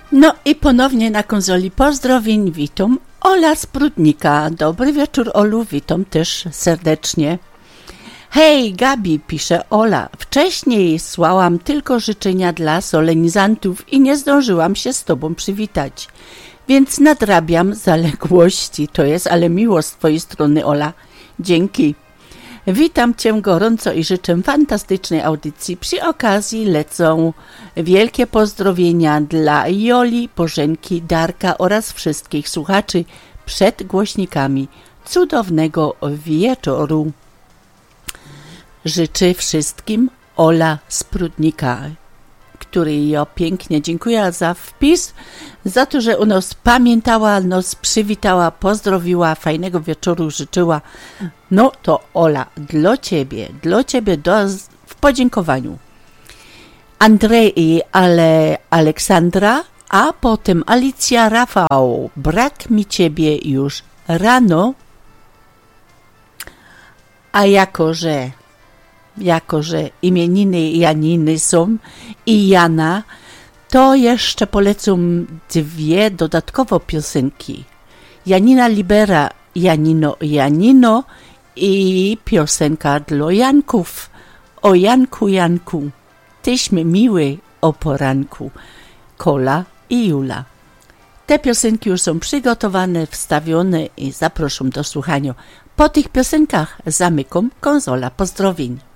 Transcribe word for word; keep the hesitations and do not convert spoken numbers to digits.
No i ponownie na konsoli pozdrowień witam Ola z Prudnika. Dobry wieczór, Olu, witam też serdecznie. Hej, Gabi, pisze Ola. Wcześniej słałam tylko życzenia dla solenizantów i nie zdążyłam się z tobą przywitać. Więc nadrabiam zaległości. To jest ale miło z twojej strony, Ola. Dzięki. Witam cię gorąco i życzę fantastycznej audycji. Przy okazji lecą wielkie pozdrowienia dla Joli, Bożenki, Darka oraz wszystkich słuchaczy przed głośnikami. Cudownego wieczoru. Życzę wszystkim Ola z Prudnika, który ja pięknie dziękuję za wpis, za to, że u nas pamiętała, nas przywitała, pozdrowiła, fajnego wieczoru życzyła. No to Ola, dla ciebie, dla ciebie do, w podziękowaniu. Andrzej i Ale, Aleksandra, a potem Alicja, Rafał. Brak mi ciebie już rano, a jako, że jako że imieniny Janiny są i Jana, to jeszcze polecę dwie dodatkowo piosenki. Janina Libera, Janino, Janino i piosenka dla Janków. O Janku, Janku, tyś mi miły o poranku. Kola i Jula. Te piosenki już są przygotowane, wstawione i zapraszam do słuchania. Po tych piosenkach zamykam konsola pozdrowień.